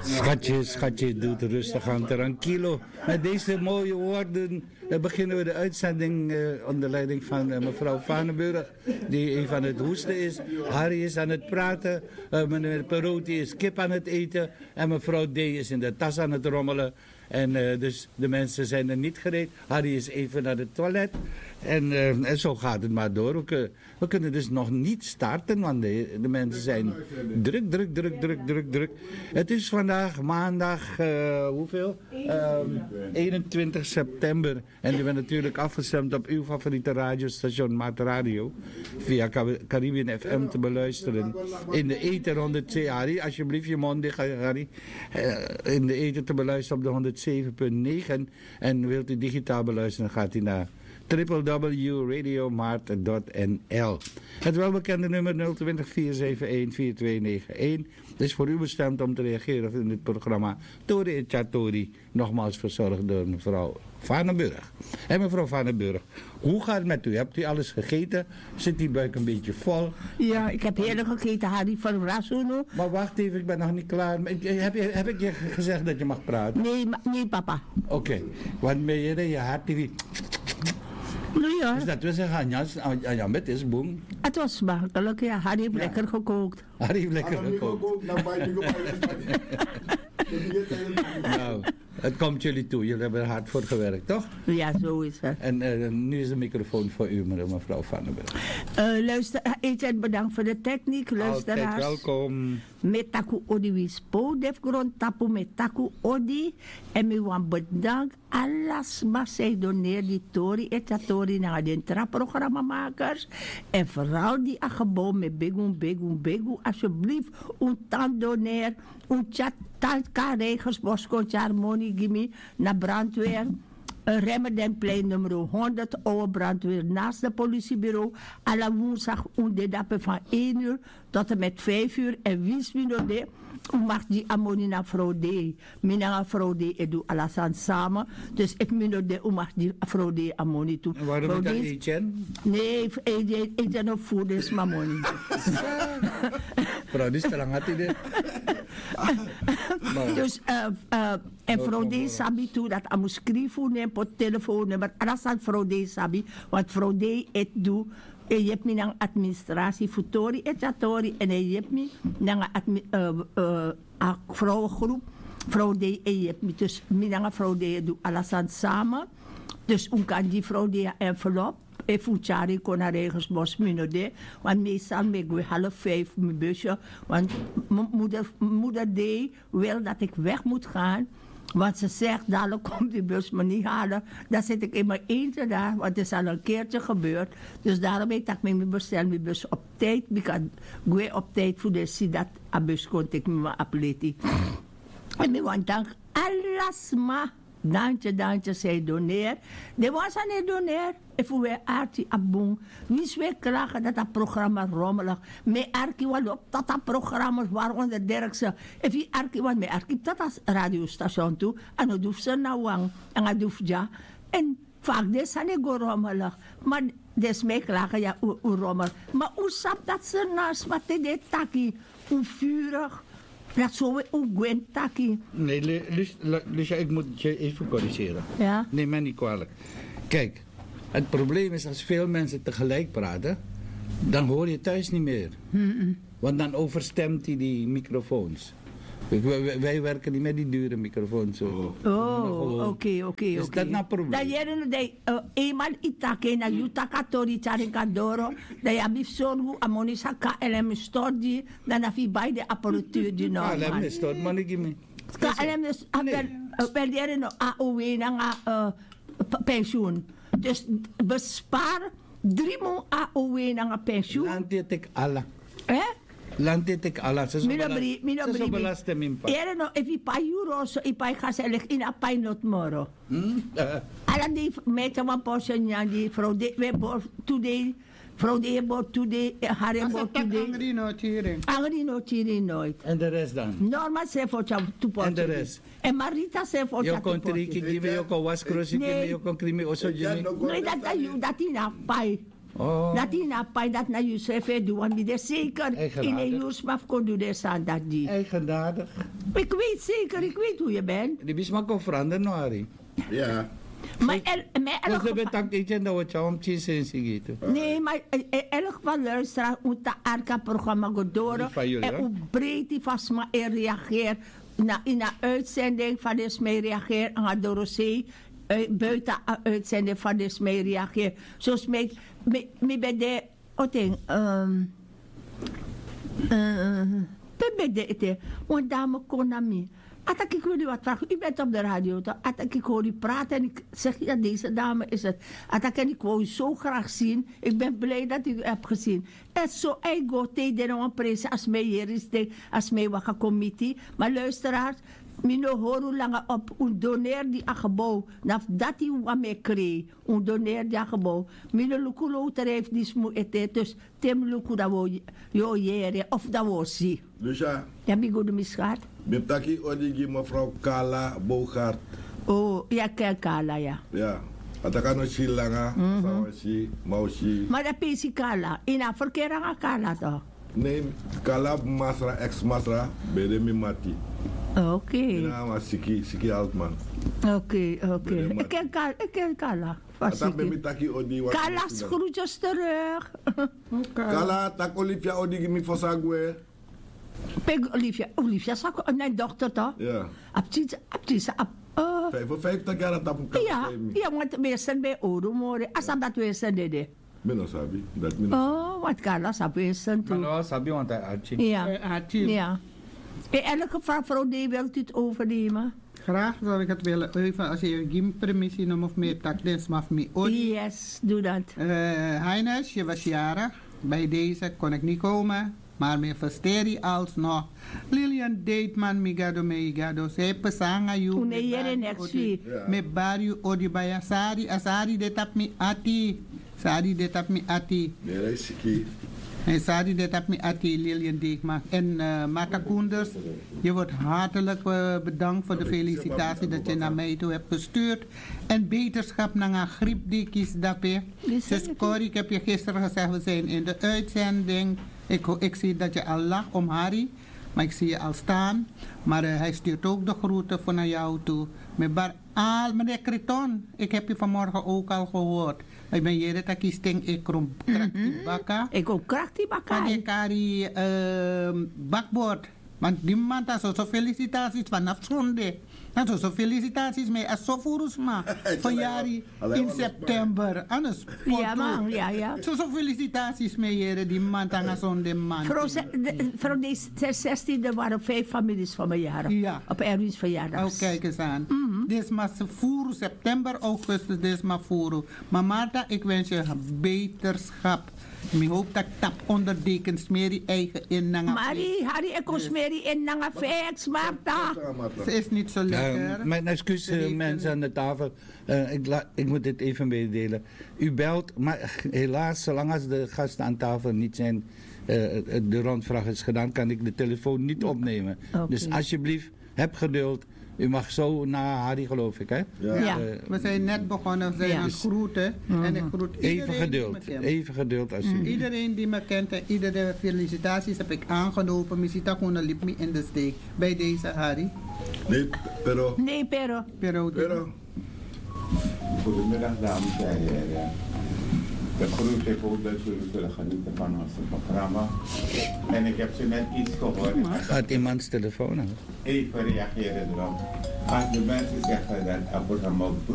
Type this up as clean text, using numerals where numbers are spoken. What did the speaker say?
Schatje, doet rustig aan, tranquilo. Met deze mooie woorden beginnen we de uitzending onder leiding van mevrouw Vanenburg, die even aan het hoesten is. Harry is aan het praten, meneer Perotti is kip aan het eten en mevrouw D is in de tas aan het rommelen. En dus de mensen zijn er niet gereed. Harry is even naar het toilet. En zo gaat het maar door. We kunnen dus nog niet starten, want de mensen zijn druk. Het is vandaag maandag, 21 september. En u bent natuurlijk afgestemd op uw favoriete radiostation Maat Radio. Via Caribbean FM te beluisteren. In de ether 102, Harry, alsjeblieft je mond dicht, Harry. In de ether te beluisteren op de 107.9. En wilt u digitaal beluisteren, gaat u naar www.radiomaart.nl. Het welbekende nummer 020-471-4291 is voor u bestemd om te reageren in dit programma Tori en Chatori, nogmaals verzorgd door mevrouw Vanenburg. En mevrouw Vanenburg, hoe gaat het met u? Hebt u alles gegeten? Zit die buik een beetje vol? Ja, ik heb heerlijk gegeten, Harry van Rasuno. Maar wacht even, ik ben nog niet klaar. Heb ik je gezegd dat je mag praten? Nee papa. Oké, want ben je hart die... Ja. Dus dat we zeggen, Jan met is boem. Het was smakelijk, ja. Harry heeft lekker gekookt. Harry heeft lekker gekookt. Nou, het komt jullie toe. Jullie hebben er hard voor gewerkt, toch? Ja, zo is het. En nu is de microfoon voor u, mevrouw Vanenburg. Luister, Etienne, bedankt voor de techniek. Luisteraars. Altijd welkom. Met taku odi wispo, def grond tapu met taku odi. En me wan bedankt alles maar zij doneer die Tori etatori naar de trapprogrammamakers. En vooral die agebo met begu. Alsjeblieft, een tand doneer. Een chat regels, boskontje, harmonie, gimme, naar brandweer. Remmerdenplein nummer 100, oude brandweer naast het politiebureau. Alle woensdag dappen van 1 uur tot en met 5 uur. En wins minode, mag die ammonie naar vrouw D. Mina vrouw D, ik doe alles aan samen. Dus ik minode, mag die vrouw D ammonie toe. En waarom niet dat Etienne? Nee, Etienne op voer, is mammonie. Vrouw, die is te lang had hij dit. Dus, en vrouw D sabi toe dat amu schrijven neem op telefoonnummer. Alles aan vrouw D sabi, want vrouw D het doe. En je hebt me naar administratie voor Tori en Chatori. En je hebt me naar vrouwengroep. Vrouw D en je hebt me dus naar vrouw D doe alles aan samen. Dus kan die vrouw D envelop. En voetjari kon naar Regensbos minode. Want meestal ben ik 4:30 mijn busje. Want moeder D wil dat ik weg moet gaan. Want ze zegt, dadelijk komt die bus me niet halen. Dan zit ik in mijn eentje daar, want het is al een keertje gebeurd. Dus daarom weet ik dat ik bestel mijn bus op tijd. Ik kan op tijd voor de zie dat een bus kon ik me atleti. En ik want dan alles maar. Dantje, zij doneer. De was aan het doneer. En voor wij aardig abong. Wie wij klagen dat dat programma rommelig. Met aardig wat op dat programma waaronder Derkse. En wie aardig wat met aardig dat als radiostation toe. En dan doef ze nou wang. En dan doef ja. En vaak des aan het rommelig. Maar des mij klagen ja rommelig. Maar hoe sap dat ze naast wat de taki. Hoe vurig. Dat zo een gwentaki. Nee, Lucia, ik moet je even corrigeren. Ja? Neem mij niet kwalijk. Kijk, het probleem is als veel mensen tegelijk praten, dan hoor je thuis niet meer. Want dan overstemt hij die microfoons. Wij werken niet met die dure microfoons. Oké. Is dat nou probleem? Dat je eenmaal itake na jutaka tori charikadoro. Dat je hebt zo'n ammonische KLM stort die. Dan heb je bij de apparatuur die normaal. KLM stort, maar niet meer. KLM is wel nog AOW naar pensioen. Dus bespaar 3 maanden AOW naar pensioen. Dan dit ik alle. Lantit ik alles. Zo belasten mijn pa. Ere no, if je €5, je pa gezellig in een pijnot moro. Alla die mensen van Porsche, die vrouw de today, vrouw de bord today, hare bord today. Angri notering nooit. En de rest dan? Normaal ze voor jou toepassen. En de rest? En Marita ze voor jou toepassen. Je kon 3 keer geven, je kon waskroosje geven, je kon krimi osso. Nee, dat is een pij. Oh. Dat die na pai dat na Yusuf doet, want die is zeker in een Yusuf kon doen de aan dat die. Eigenaardig. Ik weet zeker, ik weet hoe je bent. Die is maar kon veranderen, nou, Harry. Ja. Maar Dus dat betekent dat je dat wat je om te zien. nee, maar in elk geval luisteraar moet dat ARCA-programma gaan door. En hoe breed die vast maar in reageert. In de uitzending van de SME reageert aan Dorosee. Buiten de uitzending van de SME reageert. Zoals mij bij de... Want dame Konami. Atak ik wil u wat vragen. U bent op de radio. Atak ik hoor u praten en ik zeg ja, deze dame is het. Atak en ik wil u zo graag zien. Ik ben blij dat u hebt gezien. En zo ik go tegen een prijs als mij hier is als mij wat committee. Maar luisteraars, mino horu langa op un doneer die gebouw naf dat die wat me kreeg un doneer die gebouw mino luku louter heeft die smu ete dus tem luku dat wo yo jere of dat wo si Dus ja. Ja bi goede misgaat Met taki odigi mevrouw Kala Bogaert. Oh ja Kala ja. Ja. Atakano silanga sawasi mausi. Maar dat pesi Kala in a verkeer aan Kala toch? Nee, Kala Masra ex Masra bedemi mati. Oké. Ina maar Siki Altman. Oké. Ik ken Kala. Atak met taki odi wat. Kala groetjes terug. Kala tak Olivia odigi mi fosagwe. Peg Olivia zag mijn dochter toch? Ja. Aptisa. 55 jaar dat ik ja, want meestal bij Oromore. Als dat wezen deden. Meno sabi. Dat meno. Oh, wat Carla sabi wezen toe. Maar sabi want hij Archie. Ja. In elk geval, mevrouw D, wilt u het overnemen? Graag zou ik het willen even als je geen permissie noemt of meer tak des maf mi odi. Yes, doe dat. Heines, je was jarig. Bij deze kon ik niet komen. Maar me versteer alsnog. Lilian Deetman, migado. Zij pesanga you. Une jere next week. Me bariu odi baya sari. Asari de tap mi ati. Sari de tap mi ati. Nee, Siki. En Sari de tap mi ati, Lilian Deetman. En Marta Koenders, je wordt hartelijk bedankt voor de felicitatie dat je naar mij toe hebt gestuurd. En beterschap naar een griepdikkies dape. Dus Corrie, ik heb je gisteren gezegd, we zijn in de uitzending. Ik zie dat je al lacht om Harry, maar ik zie je al staan. Maar hij stuurt ook de groeten van naar jou toe. Meneer Creton, ik heb je vanmorgen ook al gehoord. Ik ben hier dat ik sting, ik kom krakti bakka. Ik ook krakti bakka. En ik kari bakbord. Want die man had zo felicitaties vanaf zondag. Dat zo felicitaties mee als zo voorsma van jaren in september. Anders ja man, ja. Zo felicitaties mee heren die man aan zondag man. Voor deze 16e waren 5 families van mijn jaren. Ja. Op Erwin's verjaardag. Oh, kijk eens aan. Dit is maar voeren september, augustus, dit is maar voeren. Maar Marta, ik wens je beterschap. Ik hoop dat ik tap onder dekens meer eigen in nanga. Marie, Harry, ik kom smeri in nanga vex, Marta. Ze is niet zo lekker. Mijn excuus mensen aan de tafel. Ik moet dit even meedelen. U belt, maar helaas, zolang als de gasten aan tafel niet zijn, de rondvraag is gedaan, kan ik de telefoon niet opnemen. Okay. Dus alsjeblieft, heb geduld. U mag zo naar Harry, geloof ik, hè? Ja. We zijn net begonnen, we zijn aan het groeten. En ik groet even geduld alsjeblieft. Iedereen die me kent en iedere felicitaties heb ik aangenomen. Misita kuna liep me in de steek. Bij deze Harry. Nee, pero. Goedemiddag dames en heren. De groep heeft ook dat jullie zullen genieten van ons programma. En ik heb ze net iets gehoord. Gaat iemands telefoon aan? Even reageren erop. Als de mensen zeggen dat het programma